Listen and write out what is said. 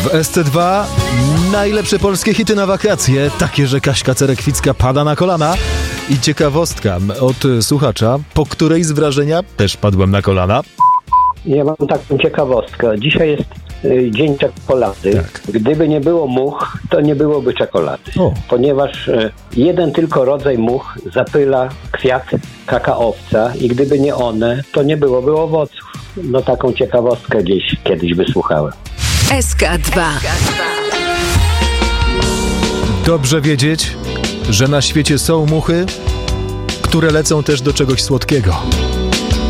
W SC2 najlepsze polskie hity na wakacje, takie, że Kaśka Cerekwicka pada na kolana. I ciekawostka od słuchacza, po której z wrażenia też padłem na kolana. Ja mam taką ciekawostkę. Dzisiaj jest dzień czekolady. Tak. Gdyby nie było much, to nie byłoby czekolady. Ponieważ jeden tylko rodzaj much zapyla kwiat kakaowca i gdyby nie one, to nie byłoby owoców. No taką ciekawostkę gdzieś kiedyś wysłuchałem. SK2. Dobrze wiedzieć, że na świecie są muchy, które lecą też do czegoś słodkiego.